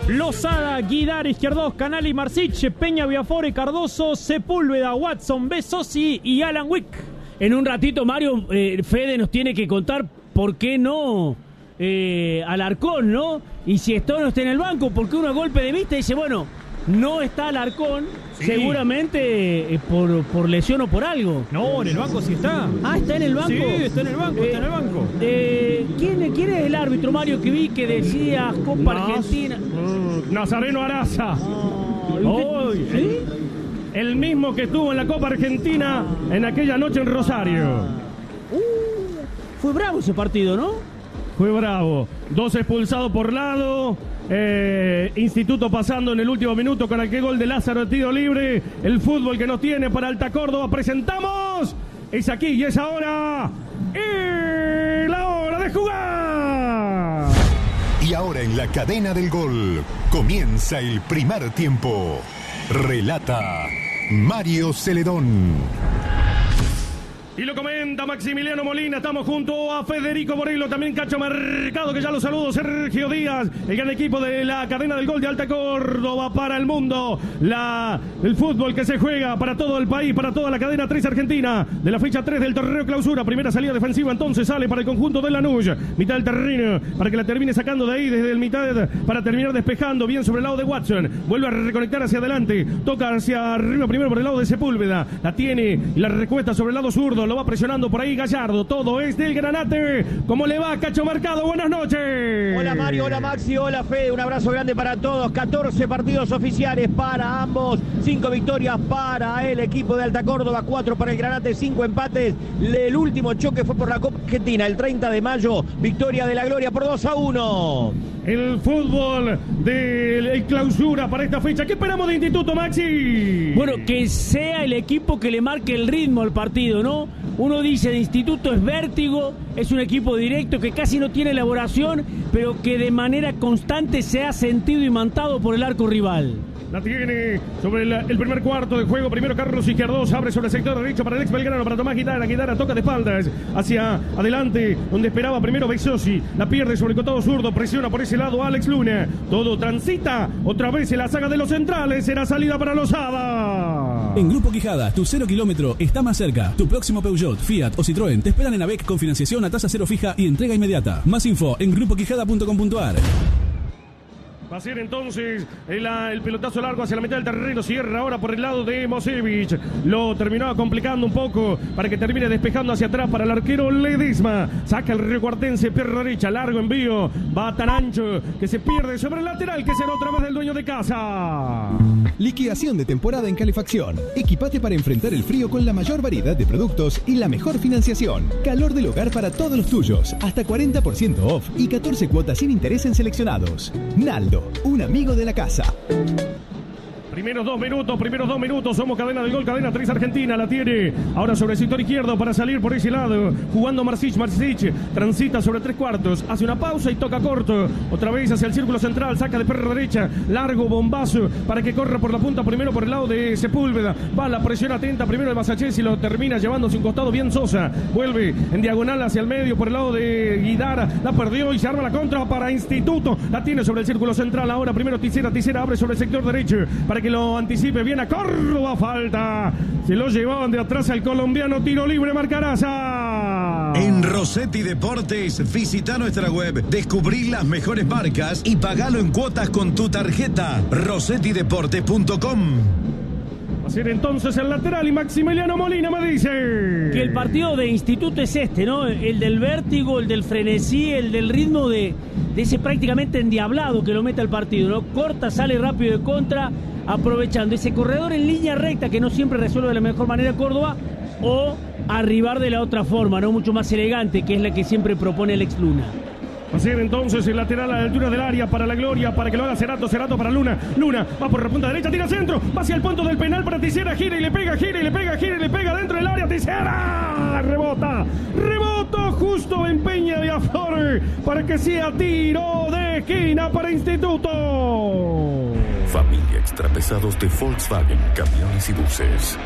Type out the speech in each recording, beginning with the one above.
Lozada, Guidar, Izquierdos, Canali, Marsic, Peña, Biafore, Cardoso, Sepúlveda, Watson, Besosi y Alan Wick. En un ratito, Mario, Fede nos tiene que contar por qué no Alarcón, ¿no? Y si esto no está en el banco, porque uno a golpe de vista dice, bueno, no está Alarcón, sí, seguramente por lesión o por algo. No, en el banco sí está. Ah, ¿está en el banco? Sí, está en el banco, está en el banco. ¿Quién es el árbitro, Mario, que vi que decía Copa Argentina? Nazareno Araza. ¿Sí? El mismo que estuvo en la Copa Argentina en aquella noche en Rosario. Fue bravo ese partido, ¿no? Fue bravo. 2 expulsados por lado. Instituto pasando en el último minuto con aquel gol de Lázaro de tiro libre. El fútbol que nos tiene para Alta Córdoba. Presentamos. Es aquí y es ahora. Y la hora de jugar. Y ahora en la cadena del gol comienza el primer tiempo. Relata Mario Celedón. Y lo comenta Maximiliano Molina. Estamos junto a Federico Borello, también Cacho Mercado, que ya lo saludo, Sergio Díaz, el gran equipo de la cadena del gol de Alta Córdoba para el mundo. El fútbol que se juega para todo el país, para toda la cadena 3 argentina, de la fecha 3 del torneo clausura. Primera salida defensiva, entonces sale para el conjunto de Lanús, mitad del terreno, para que la termine sacando de ahí, desde el mitad, para terminar despejando bien sobre el lado de Watson. Vuelve a reconectar hacia adelante, toca hacia arriba primero por el lado de Sepúlveda, la tiene y la recuesta sobre el lado zurdo. Lo va presionando por ahí Gallardo. Todo es del Granate. ¿Cómo le va, Cacho Mercado? Buenas noches. Hola Mario, hola Maxi, hola Fede. Un abrazo grande para todos. 14 partidos oficiales para ambos. 5 victorias para el equipo de Alta Córdoba, 4 para el Granate, 5 empates. El último choque fue por la Copa Argentina, el 30 de mayo. Victoria de la Gloria por 2-1. El fútbol de clausura para esta fecha. ¿Qué esperamos de Instituto, Maxi? Bueno, que sea el equipo que le marque el ritmo al partido, ¿no? Uno dice de Instituto es vértigo, es un equipo directo que casi no tiene elaboración, pero que de manera constante se ha sentido imantado por el arco rival. La tiene sobre el primer cuarto de juego. Primero Carlos Izquierdos, abre sobre el sector derecho para el ex Belgrano, para Tomás Guidara. Guidara toca de espaldas hacia adelante, donde esperaba primero Besosi. La pierde sobre el costado zurdo, presiona por ese lado Alex Luna. Todo transita otra vez en la saga de los centrales. Será salida para Lozada. En Grupo Quijada, tu 0 kilómetro está más cerca. Tu próximo Peugeot, Fiat o Citroën te esperan en AVEC con financiación a tasa cero fija y entrega inmediata. Más info en grupoquijada.com.ar. Va a ser entonces el pelotazo largo hacia la mitad del terreno. Cierra ahora por el lado de Mosevich. Lo terminaba complicando un poco para que termine despejando hacia atrás para el arquero Ledesma. Saca el riocuartense, pierna derecha, largo envío. Va tan ancho que se pierde sobre el lateral, que será otra vez del dueño de casa. Liquidación de temporada en calefacción. Equipate para enfrentar el frío con la mayor variedad de productos y la mejor financiación. Calor del hogar para todos los tuyos. Hasta 40% off y 14 cuotas sin interés en seleccionados. Naldo, un amigo de la casa. Primeros dos minutos, somos cadena del gol, cadena 3 Argentina, la tiene ahora sobre el sector izquierdo para salir por ese lado, jugando Marsic, transita sobre 3/4, hace una pausa y toca corto, otra vez hacia el círculo central, saca de perra derecha, largo bombazo para que corra por la punta, primero por el lado de Sepúlveda, va la presión atenta, primero de Masachés y lo termina llevándose un costado bien Sosa, vuelve en diagonal hacia el medio por el lado de Guidara, la perdió y se arma la contra para Instituto, la tiene sobre el círculo central, ahora primero Tisera abre sobre el sector derecho, para que lo anticipe bien a Córdoba, falta, se lo llevaban de atrás al colombiano, tiro libre, Marcaraza. En Rossetti Deportes, visita nuestra web, descubrí las mejores marcas y pagalo en cuotas con tu tarjeta, rossettideportes.com. Va a ser entonces el lateral y Maximiliano Molina me dice que el partido de Instituto es este, ¿no? El del vértigo, el del frenesí, el del ritmo de ese prácticamente endiablado que lo mete al partido, ¿no? Corta, sale rápido de contra, aprovechando ese corredor en línea recta que no siempre resuelve de la mejor manera Córdoba, o arribar de la otra forma, ¿no? Mucho más elegante, que es la que siempre propone Alex Luna. Va a ser entonces el lateral a la altura del área para la Gloria, para que lo haga Cerato para Luna. Luna va por la punta derecha, tira centro, va hacia el punto del penal para Tisera, gira y le pega dentro del área, Tisera, rebota justo en Peña de Aflor para que sea tiro de esquina para Instituto. Familia Extrapesados de Volkswagen, camiones y buses.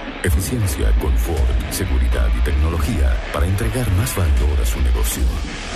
Eficiencia, confort, seguridad y tecnología para entregar más valor a su negocio.